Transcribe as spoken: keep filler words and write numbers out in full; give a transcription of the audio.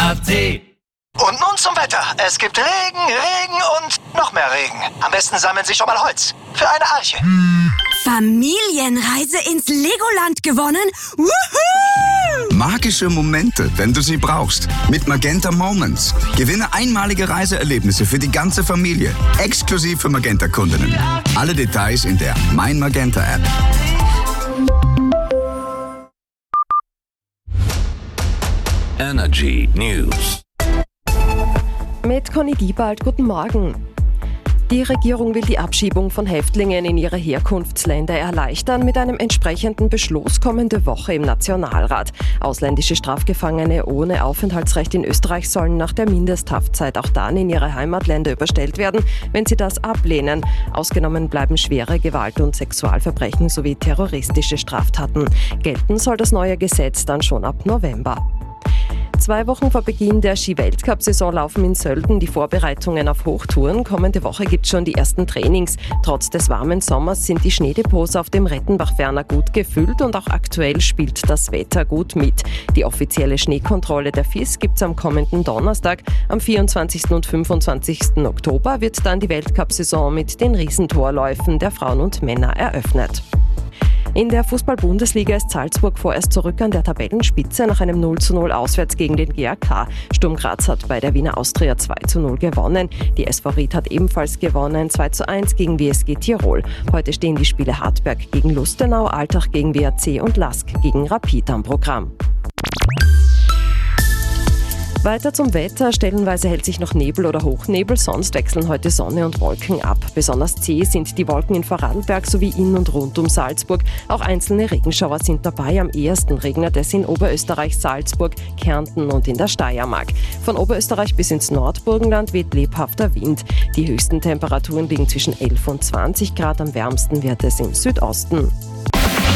A T. Und nun zum Wetter. Es gibt Regen, Regen und noch mehr Regen. Am besten sammeln Sie schon mal Holz. Für eine Arche. Familienreise ins Legoland gewonnen? Wuhu! Magische Momente, wenn du sie brauchst. Mit Magenta Moments. Gewinne einmalige Reiseerlebnisse für die ganze Familie. Exklusiv für Magenta-Kundinnen. Alle Details in der Mein Magenta-App. Energy News. Mit Conny Diebald, guten Morgen. Die Regierung will die Abschiebung von Häftlingen in ihre Herkunftsländer erleichtern. Mit einem entsprechenden Beschluss kommende Woche im Nationalrat. Ausländische Strafgefangene ohne Aufenthaltsrecht in Österreich sollen nach der Mindesthaftzeit auch dann in ihre Heimatländer überstellt werden, wenn sie das ablehnen. Ausgenommen bleiben schwere Gewalt- und Sexualverbrechen sowie terroristische Straftaten. Gelten soll das neue Gesetz dann schon ab November. Zwei Wochen vor Beginn der Ski-Weltcup-Saison laufen in Sölden die Vorbereitungen auf Hochtouren. Kommende Woche gibt es schon die ersten Trainings. Trotz des warmen Sommers sind die Schneedepots auf dem Rettenbach-Ferner gut gefüllt und auch aktuell spielt das Wetter gut mit. Die offizielle Schneekontrolle der F I S gibt es am kommenden Donnerstag. Am vierundzwanzigsten und fünfundzwanzigsten Oktober wird dann die Weltcup-Saison mit den Riesentorläufen der Frauen und Männer eröffnet. In der Fußball-Bundesliga ist Salzburg vorerst zurück an der Tabellenspitze nach einem null zu null auswärts gegen den G A K. Sturm Graz hat bei der Wiener Austria zwei zu null gewonnen. Die S V Ried hat ebenfalls gewonnen, zwei zu eins gegen W S G Tirol. Heute stehen die Spiele Hartberg gegen Lustenau, Altach gegen W A C und Lask gegen Rapid am Programm. Weiter zum Wetter. Stellenweise hält sich noch Nebel oder Hochnebel, sonst wechseln heute Sonne und Wolken ab. Besonders zäh sind die Wolken in Vorarlberg sowie in und rund um Salzburg. Auch einzelne Regenschauer sind dabei. Am ehesten regnet es in Oberösterreich, Salzburg, Kärnten und in der Steiermark. Von Oberösterreich bis ins Nordburgenland weht lebhafter Wind. Die höchsten Temperaturen liegen zwischen elf und zwanzig Grad. Am wärmsten wird es im Südosten.